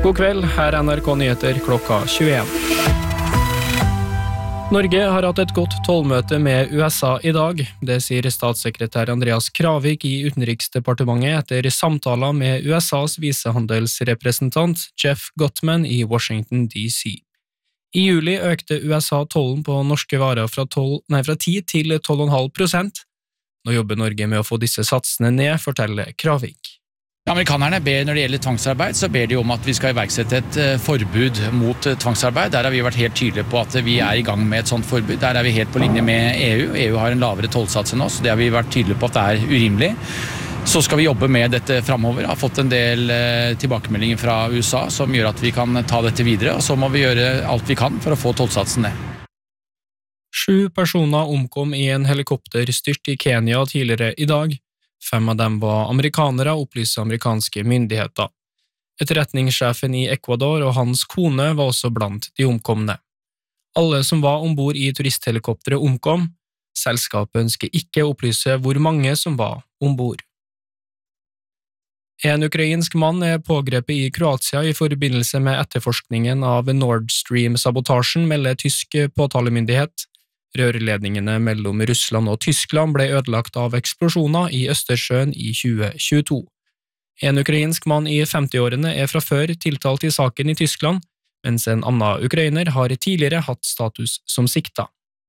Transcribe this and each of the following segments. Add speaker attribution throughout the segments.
Speaker 1: God kveld, her er NRK Nyheter klokka 21. Norge har hatt et godt tollmøte med USA i dag. Det sier statssekretær Andreas Kravik i Utenriksdepartementet etter samtaler med USAs visehandelsrepresentant Jeff Gottman i Washington DC. I juli økte USA tollen på norske varer fra 10 til 12,5%. Nå jobber Norge med å få disse satsene ned, forteller Kravik.
Speaker 2: Amerikanerne ber når det gjelder tvangsarbeid, så ber de om at vi skal iverksette et forbud mot tvangsarbeid. Der har vi vært helt tydelige på at vi er i gang med et sånt forbud. Der er vi helt på linje med EU. EU har en lavere tollsats enn oss. Det har vi vært tydelige på at det er urimelig. Så skal vi jobbe med dette fremover. Jeg har fått en del tilbakemeldinger fra USA som gjør at vi kan ta dette videre, og så må vi gjøre alt vi kan for å få tollsatsen ned.
Speaker 1: 7 personer omkom i en helikopterstyrt i Kenya tidligere i dag. 5 av dem var amerikanere, opplyser amerikanske myndigheter. Etterretningssjefen i Ecuador og hans kone var også blant de omkomne. Alle som var ombord i turisthelikopteret omkom. Selskapet ønsker ikke å opplyse hvor mange som var ombord. En ukrainsk mann er pågrepet i Kroatia i forbindelse med etterforskningen av Nord Stream-sabotasjen, melder tysk påtalemyndighet. Rørledningene mellom Russland og Tyskland ble ødelagt av eksplosjoner i Østersjøen i 2022. En ukrainsk mann i 50-årene er fra før tiltalt i saken i Tyskland, mens en annen ukrainer har tidligere hatt status som sikta.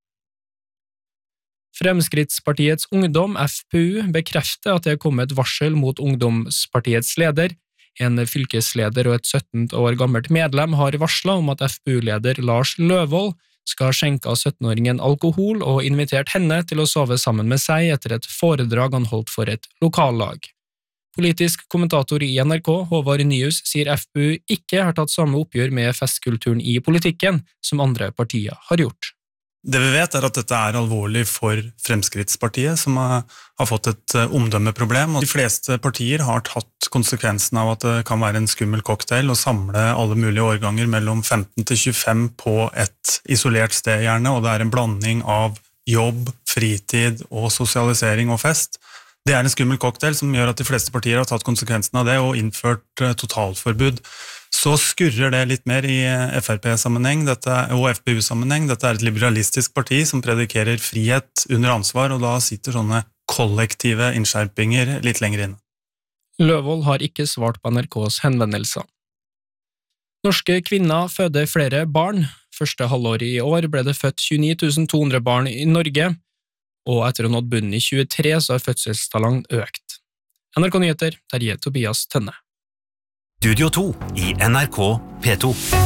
Speaker 1: Fremskrittspartiets Ungdom, FPU, bekrefter at det er kommet varsel mot Ungdomspartiets leder. En fylkesleder og et 17 år gammelt medlem har varslet om at FPU-leder Lars Løvold skal skjenke 17-åringen alkohol og invitert henne til å sove sammen med seg etter et foredrag han holdt for et lokallag. Politisk kommentator i NRK, Håvard Nyhus, sier FPU ikke har tatt samme oppgjør med festkulturen i politikken som andre partier har gjort.
Speaker 3: Det vi vet er at dette er alvorlig for Fremskrittspartiet, som har fått et omdømmeproblem. Og de fleste partier har tatt konsekvensen av at det kan være en skummel cocktail å samle alle mulige årganger mellom 15 til 25 på et isolert sted gjerne, og det er en blanding av jobb, fritid og sosialisering og fest. Det er en skummel cocktail som gjør at de fleste partier har tatt konsekvensen av det og innført totalforbud. Så skurrer det litt mer i FrP-sammenheng og FPU-sammenheng. Dette er et liberalistisk parti som predikerer frihet under ansvar, og da sitter sånne kollektive innskjerpinger litt lenger inn.
Speaker 1: Løvold har ikke svart på NRKs henvendelser. Norske kvinner føder flere barn. Første halvår i år ble det født 29 200 barn i Norge, og etter å ha nådd bunnen i 23 så har fødselstallene økt. NRK Nyheter, Terje Tobias Tønne.
Speaker 4: Studio 2 i NRK P2.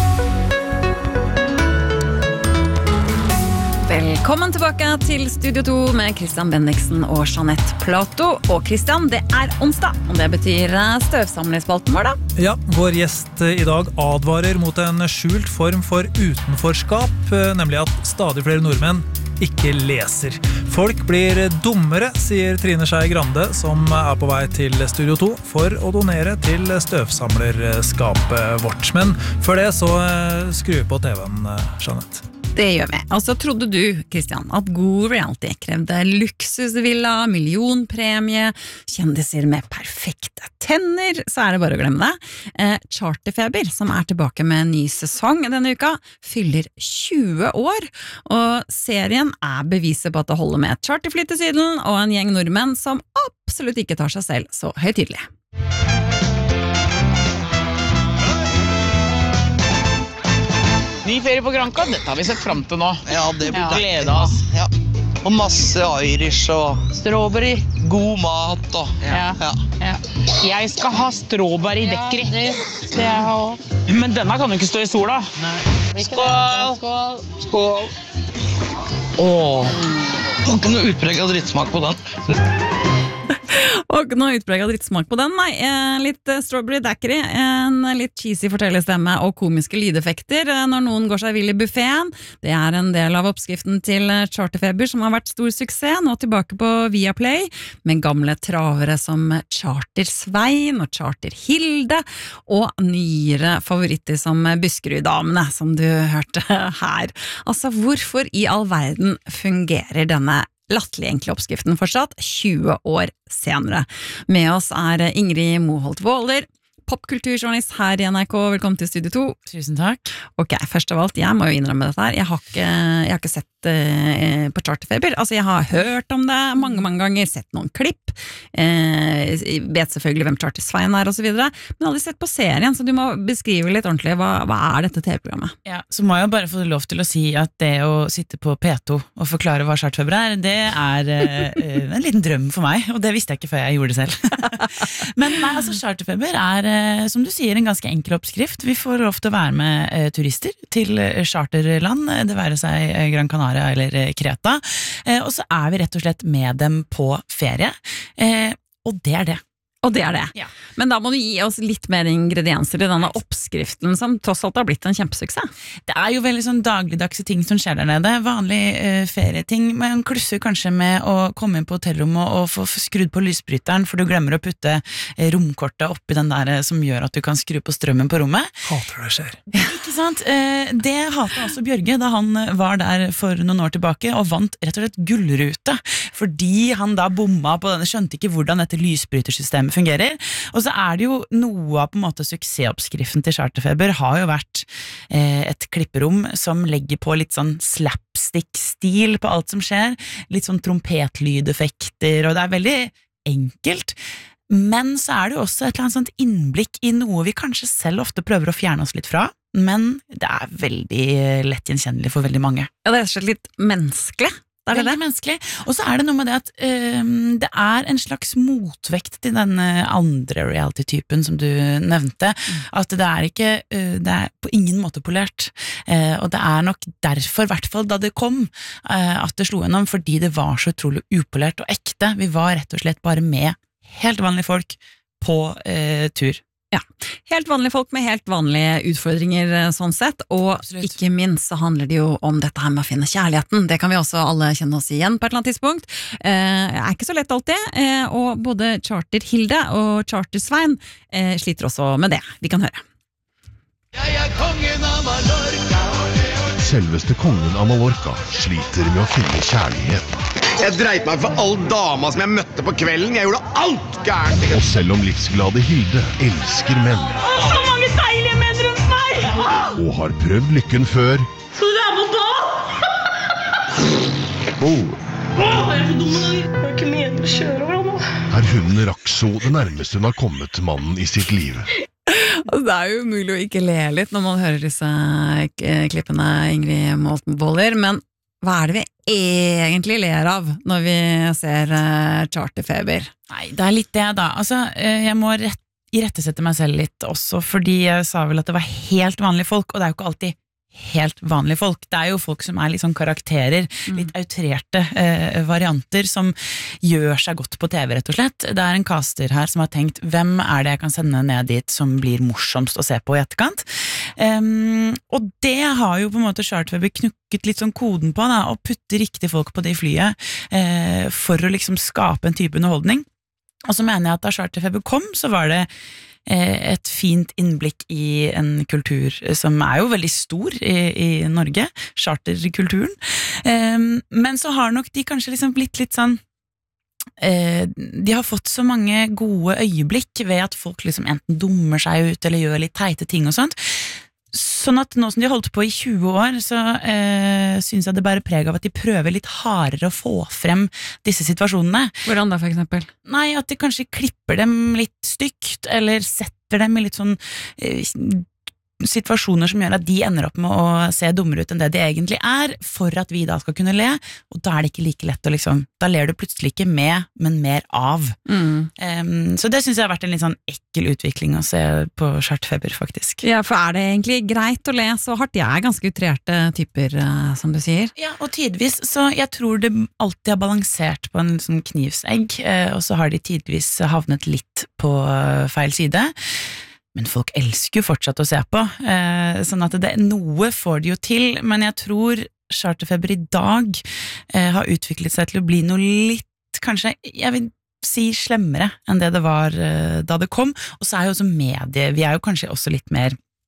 Speaker 5: Velkommen tilbake til Studio 2 med Christian Bendiksen og Jeanette Plato. Og Christian, det er onsdag, og det betyr støvsamlingsspalten vår da.
Speaker 6: Ja, vår gjest i dag advarer mot en skjult form for utenforskap, nemlig at stadig flere nordmenn ikke leser. Folk blir dummere, sier Trine Skei Grande, som er på vei til Studio 2 for å donere til støvsamlerskapet vårt. Men før det så skru på TV-en, Jeanette.
Speaker 5: Det gjør vi. Altså, trodde du, Christian, at god reality krevde luksusvilla, millionpremie, kjendiser med perfekte tenner, så er det bare å glemme det. Charterfeber, som er tilbake med en ny sesong denne uka, fyller 20 år, og serien er beviset på at det holder med et charterfly til Syden og en gjeng nordmenn som absolutt ikke tar seg selv så høytidelig.
Speaker 7: Ny ferie på Granca, dette har vi sett frem til nå.
Speaker 8: Ja, det blir
Speaker 7: Glede oss.
Speaker 8: Ja. Og masse Irish og
Speaker 7: Strawberry.
Speaker 8: god mat og
Speaker 7: Ja. Jeg skal ha strawberry dekri. Det er også. Men denne kan jo ikke stå i sola. Skål!
Speaker 8: skål. Åh, ikke noe utpreget drittsmak på den.
Speaker 5: Og noe utpreget drittsmak på den, nei. Litt strawberry daiquiri, en litt cheesy fortellerstemme og komiske lydeffekter når noen går seg vill i buffeten. Det er en del av oppskriften til Charterfeber som har vært stor suksess, nå tilbake på Viaplay, med gamle travere som Charter Svein og Charter Hilde, og nyere favoritter som Buskerud-damene, som du hørte her. Altså, hvorfor i all verden fungerer denne latterlig enkle oppskriften fortsatt 20 år senere? Med oss er Ingrid Moholt Våler, popkulturjournalist her i NRK. Velkommen til Studio 2.
Speaker 9: Tusen takk.
Speaker 5: Ok, først av alt, jeg må jo innrømme dette her. Jeg har ikke sett på Charterfeber. Altså, jeg har hørt om det mange ganger, sett noen klipp, vet selvfølgelig hvem Charter-Svein er og så videre, men aldri sett på serien, så du må beskrive litt ordentlig. Hva er dette TV-programmet?
Speaker 9: Ja, så må jeg bare få lov til å si at det å sitte på P2 og forklare hva Charterfeber er, det er en liten drøm for meg, og det visste jeg ikke før jeg gjorde det selv. Men nei, altså Charterfeber er, som du sier, en ganske enkel oppskrift. Vi får lov til å være med turister til charterland, det være seg Gran Canaria eller Kreta, og så er vi rett og slett med dem på ferie, og det er det.
Speaker 5: Og det er det.
Speaker 9: Ja.
Speaker 5: Men da må du gi oss litt mer ingredienser i denne oppskriften som tross alt har blitt en kjempesuksess.
Speaker 9: Det er jo veldig sånn dagligdagse ting som skjer der nede, vanlig ferieting, men klusser kanskje med å komme inn på hotellrommet og få skrudd på lysbryteren, for du glemmer å putte romkortet oppi den der som gjør at du kan skru på strømmen på rommet.
Speaker 6: Hater det skjer.
Speaker 9: Ikke sant? Det hatet også Bjørge da han var der for noen år tilbake og vant rett og slett gullrute, fordi han da bomma på denne, skjønte ikke hvordan dette lysbrytersystemet fungerer, og så er det jo noe av på en måte suksessoppskriften til Charterfeber har jo vært et klipperom som legger på litt sånn slapstick-stil på alt som skjer, litt sånn trompetlydeffekter, og det er veldig enkelt, men så er det jo også et eller annet sånt innblikk i noe vi kanskje selv ofte prøver å fjerne oss litt fra, men det er veldig lett gjenkjennelig for veldig mange.
Speaker 5: Ja, det er rett og slett litt menneskelig. Det er
Speaker 9: veldig menneskelig, og så er det noe med det at det er en slags motvekt til den andre reality-typen som du nevnte, at det er på ingen måte polert, og det er nok derfor, i hvert fall da det kom, at det slo gjennom, fordi det var så utrolig upolert og ekte. Vi var rett og slett bare med helt vanlige folk på tur.
Speaker 5: Ja, helt vanlige folk med helt vanlige utfordringer sånn sett, og absolutt. Ikke minst så handler det jo om dette her med å finne kjærligheten. Det kan vi også alle kjenne oss igjen på et eller annet tidspunkt. Er ikke så lett alltid, og både Charter-Hilde og Charter-Svein sliter også med det. Vi kan høre.
Speaker 10: Jeg er kongen av Mallorca.
Speaker 11: Selveste kongen av Mallorca sliter med å finne kjærlighet.
Speaker 10: Jeg dreit meg for all dama som jeg møtte på kvelden. Jeg gjorde alt gærent.
Speaker 11: Og selv om livsglade Hilde elsker menn
Speaker 12: så mange deilige menn rundt meg!
Speaker 11: og har prøvd lykken før,
Speaker 12: Så du er med på? Jeg er så dum nå. Jeg har ikke meningen å kjøre over nå.
Speaker 11: er hunden Raxo det nærmeste hun har kommet mannen i sitt liv.
Speaker 5: Altså, det er jo umulig å ikke le litt når man hører disse klippene, Ingrid Moltenboller, men hva er det vi egentlig ler av når vi ser Charterfeber?
Speaker 9: Nei, det er litt det da. Altså, jeg må irettesette meg selv litt også, fordi jeg sa vel at det var helt vanlige folk, og det er jo ikke alltid helt vanlige folk. Det er jo folk som er litt sånn karakterer, litt outrerte varianter som gjør seg godt på TV, rett og slett. Det er en caster her som har tenkt, hvem er det jeg kan sende ned dit som blir morsomst å se på i etterkant? Og det har jo på en måte Charterfeber knukket litt sånn koden på, da, og putte riktige folk på det flyet for å liksom skape en type underholdning. Og så mener jeg at da Charterfeber kom, så var det et fint innblikk i en kultur som er jo veldig stor i Norge, charterkulturen, men så har nok de kanskje liksom blitt litt sånn, de har fått så mange gode øyeblikk ved at folk liksom enten dummer seg ut eller gjør litt teite ting og sånt, sånn at nå som de har holdt på i 20 år, så synes jeg det bærer preg av at de prøver litt hardere å få frem disse situasjonene.
Speaker 5: Hvordan da, for eksempel?
Speaker 9: Nei, at de kanskje klipper dem litt stygt, eller setter dem i litt sånn situasjoner som gjør at de ender opp med å se dummere ut enn det de egentlig er, for at vi da skal kunne le, og da er det ikke like lett å liksom, da ler du plutselig ikke med, men mer av. Så det synes jeg har vært en litt sånn ekkel utvikling å se på Charterfeber, faktisk.
Speaker 5: Ja, for er det egentlig greit å le så hardt? Jeg er ganske utrerte typer, som du sier.
Speaker 9: Ja, og tidvis, så jeg tror det alltid har balansert på en sånn knivsegg, og så har de tidvis havnet litt på feil side. Men folk elsker jo fortsatt å se på, sånn at noe får de jo til, men jeg tror Charterfeber i dag har utviklet seg til å bli noe litt, kanskje, jeg vil si slemmere enn det var da det kom, og så er jo også medie, vi er jo kanskje også litt mer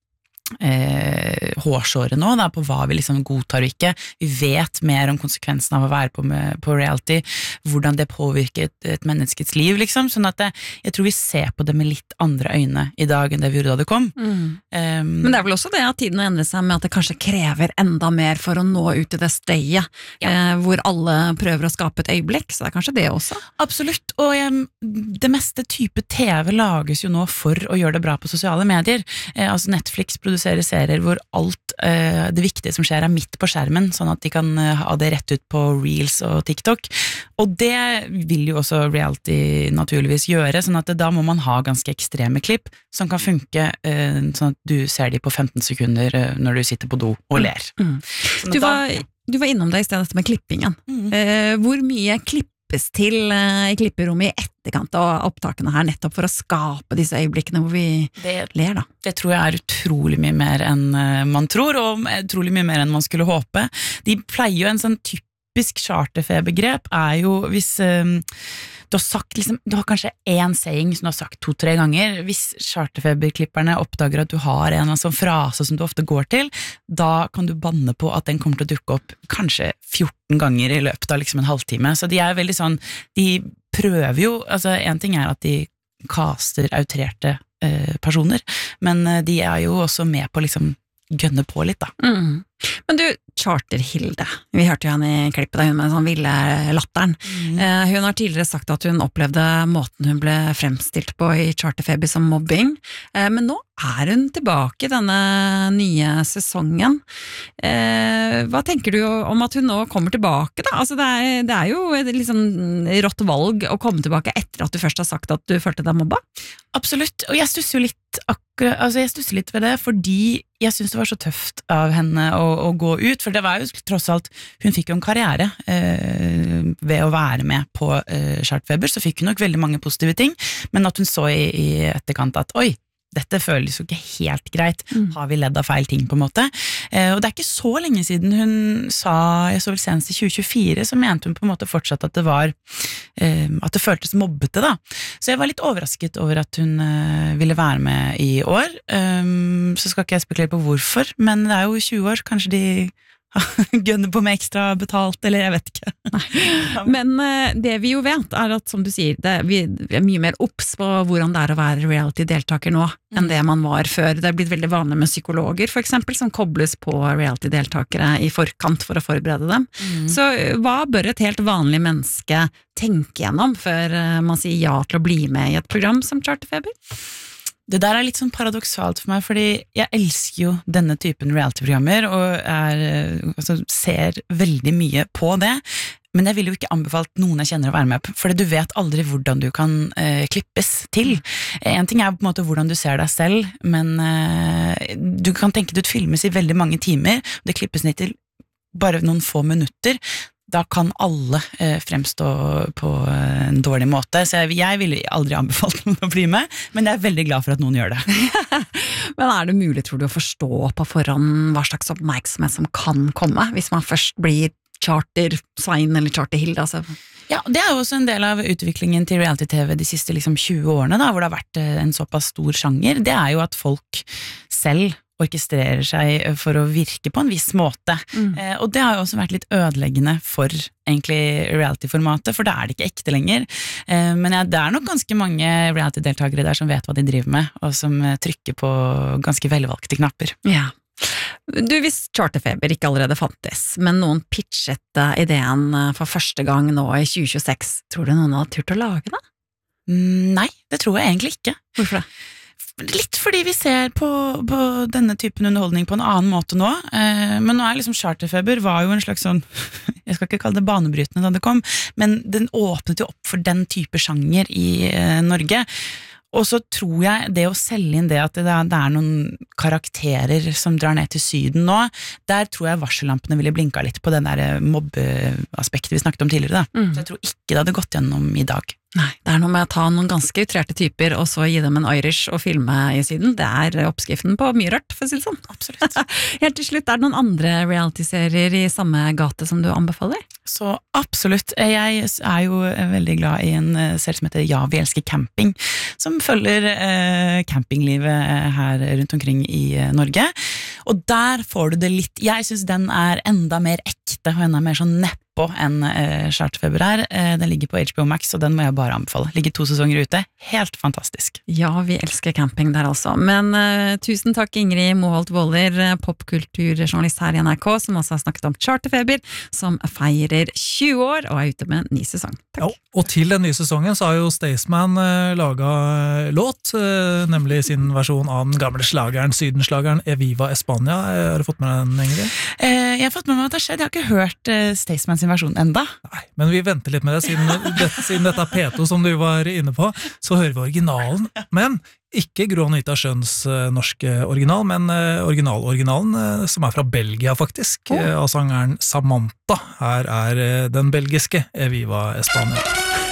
Speaker 9: hårsåret nå da, på hva vi liksom godtar og ikke. Vi vet mer om konsekvensen av å være på reality, hvordan det påvirker et menneskets liv, liksom. Sånn at jeg tror vi ser på det med litt andre øyne i dag enn det vi gjorde da det kom.
Speaker 5: Men det er vel også det at tiden har endret seg med at det kanskje krever enda mer for å nå ut i det støyet, hvor alle prøver å skape et øyeblikk, så det er kanskje det også.
Speaker 9: Absolutt, og det meste type TV lages jo nå for å gjøre det bra på sosiale medier. Altså Netflix produserer serier hvor alt det viktige som skjer midt på skjermen, sånn at de kan ha det rett ut på Reels og TikTok. Og det vil jo også reality naturligvis gjøre, sånn at da må man ha ganske ekstreme klipp som kan funke sånn at du ser de på 15 sekunder når du sitter på do og ler. Sånn
Speaker 5: Du var innom det i stedet med klippingen. Hvor mye klippes til i klipperommet i etterkant av opptakene her, nettopp for å skape disse øyeblikkene hvor vi ler da?
Speaker 9: Det tror jeg utrolig mye mer enn man tror, og utrolig mye mer enn man skulle håpe. De pleier jo en sånn typisk charterfebergrep jo hvis du har sagt liksom, du har kanskje en saying som du har sagt 2-3 ganger. Hvis charterfeberklipperne oppdager at du har en sånn frase som du ofte går til, da kan du banne på at den kommer til å dukke opp kanskje 14 ganger i løpet av liksom en halvtime. Så de veldig sånn, de prøver jo, altså en ting at de caster outrerte personer, men de jo også med på liksom gønne på litt da.
Speaker 5: Men du, Charter-Hilde, vi hørte jo henne i klippet da hun med den sånn ville latteren. Hun har tidligere sagt at hun opplevde måten hun ble fremstilt på i Charterfeber som mobbing, men nå hun tilbake i denne nye sesongen. Hva tenker du om at hun nå kommer tilbake da? Altså det jo et liksom rått valg å komme tilbake etter at du først har sagt at du følte deg mobba?
Speaker 9: Absolutt, og jeg stusser jo litt jeg stusser litt ved det, fordi jeg synes det var så tøft av henne å gå ut, for det var jo tross alt, hun fikk jo en karriere ved å være med på Charterfeber, så fikk hun nok veldig mange positive ting, men at hun så i etterkant at oi, dette føles jo ikke helt greit, har vi ledd av feil ting på en måte, og det ikke så lenge siden hun sa, jeg så vel senest i 2024, så mente hun på en måte fortsatt at det var, at det føltes mobbete da, så jeg var litt overrasket over at hun ville være med i år, så skal ikke jeg spekulere på hvorfor, men det jo 20 år, kanskje de gønner på med ekstra betalt, eller jeg vet ikke.
Speaker 5: Men det vi jo vet at, som du sier, vi mye mer obs på hvordan det å være reality-deltaker nå, enn det man var før. Det blitt veldig vanlig med psykologer, for eksempel, som kobles på reality-deltakere i forkant for å forberede dem. Så hva bør et helt vanlig menneske tenke gjennom før man sier ja til å bli med i et program som Charterfeber?
Speaker 9: Det der litt sånn paradoksalt for meg, fordi jeg elsker jo denne typen reality-programmer, og altså, ser veldig mye på det, men jeg vil jo ikke anbefalt noen jeg kjenner å være med på, for du vet aldri hvordan du kan klippes til. En ting på en måte hvordan du ser deg selv, men du kan tenke at du filmes i veldig mange timer, og det klippes ned til bare noen få minutter, da kan alle fremstå på en dårlig måte, så jeg ville aldri anbefalt noen å bli med, men jeg veldig glad for at noen gjør det.
Speaker 5: Men det mulig, tror du, å forstå på forhånd hva slags oppmerksomhet som kan komme, hvis man først blir Charter-Svein eller Charter-Hilde, altså?
Speaker 9: Ja, det jo også en del av utviklingen til reality-TV de siste liksom 20 årene, da, hvor det har vært en såpass stor sjanger. Det jo at folk selv orkestrerer seg for å virke på en viss måte. Og det har jo også vært litt ødeleggende for egentlig reality-formatet, for da det ikke ekte lenger. Men det nok ganske mange reality-deltakere der som vet hva de driver med, og som trykker på ganske velvalgte knapper.
Speaker 5: Ja. Du, hvis Charterfeber ikke allerede fantes, men noen pitchet ideen for første gang nå i 2026, tror du noen har turt å lage det?
Speaker 9: Nei, det tror jeg egentlig ikke.
Speaker 5: Hvorfor det?
Speaker 9: Litt fordi vi ser på denne typen underholdning på en annen måte nå, men nå liksom Charterfeber var jo en slags sånn, jeg skal ikke kalle det banebrytende da det kom, men den åpnet jo opp for den type sjanger i Norge, og så tror jeg det å selge inn det at det noen karakterer som drar ned til syden nå, der tror jeg varsellampene ville blinka litt på den der mobbeaspektet vi snakket om tidligere da, så jeg tror ikke det hadde gått gjennom i dag.
Speaker 5: Nei, det noe med å ta noen ganske utrerte typer og så gi dem en Irish og filme i Syden. Det oppskriften på mye rørt, for å si det sånn.
Speaker 9: Absolutt.
Speaker 5: Helt til slutt, det noen andre reality-serier i samme gate som du anbefaler?
Speaker 9: Så absolutt. Jeg jo veldig glad i en serie som heter Ja, vi elsker camping, som følger campinglivet her rundt omkring i Norge. Og der får du det litt. Jeg synes den enda mer ekte og enda mer sånn neppe enn Charterfeber Den ligger på HBO Max, og den må jeg bare anbefale. Ligger 2 sesonger ute. Helt fantastisk.
Speaker 5: Ja, vi elsker camping der altså. Men tusen takk Ingrid Moholt Våler, popkulturjournalist her i NRK, som også har snakket om Charterfeber, som feirer 20 år og ute med en ny sesong. Takk.
Speaker 6: Ja, og til den nye sesongen så har jo Staysman laget låt, nemlig sin versjon av den gamle slageren, sydenslageren Eviva España. Har du fått med den, Ingrid?
Speaker 9: Jeg har fått med meg at det har skjedd. Jeg har ikke hørt Staysman sin versjon enda.
Speaker 6: Nei, men vi venter litt med det, siden dette P2 som du var inne på, så hører vi originalen, men ikke Gro Anita Schøns norske original, men originalen som fra Belgia faktisk, av sangeren Samantha. Her den belgiske Eviva España.